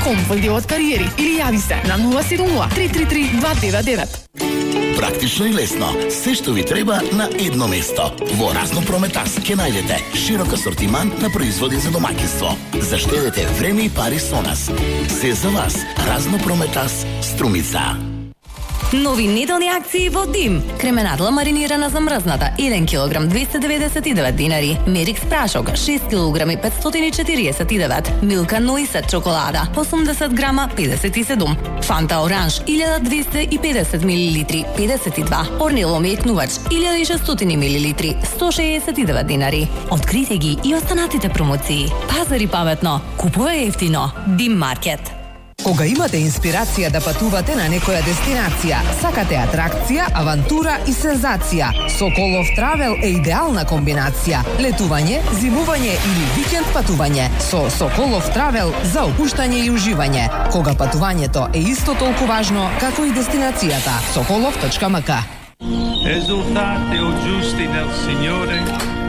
Комфорт од кариери или јави се на 071-333-299. Практично и лесно, се што ви треба на едно место. Во Разно Прометас ќе најдете широк асортиман на производи за домаќинство. Заштедете време и пари со нас. Се за вас. Разно Прометас, Струмица. Нови неделни акции во Дим. Кременадла маринирана замрзната 1 кг 299 динари. Мерикс прашок 6 кг 549. Милка Ноисет чоколада 80 грама 57. Фанта Оранж 1250 мл 52. Орнело мекнувач 1600 мл 169 динари. Открите ги и останатите промоции. Пазари паметно, купувај ефтино. Дим маркет. Кога имате инспирација да патувате на некоја дестинација, сакате атракција, авантура и сензација, Соколов Травел е идеална комбинација. Летување, зимување или викенд патување. Со Соколов Травел за опуштање и уживање. Кога патувањето е исто толку важно како и дестинацијата. Sokolov.mk. Esultate o giusti nel Signore